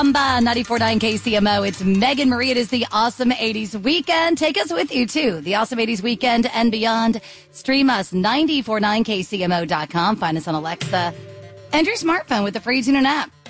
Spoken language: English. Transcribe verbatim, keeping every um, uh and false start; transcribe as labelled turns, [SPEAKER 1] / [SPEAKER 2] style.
[SPEAKER 1] By ninety-four point nine K C M O, it's Megan Marie. It is the Awesome eighties Weekend. Take us with you to the Awesome eighties Weekend and beyond. Stream us ninety-four point nine K C M O dot com. Find us on Alexa and your smartphone with the free TuneIn app.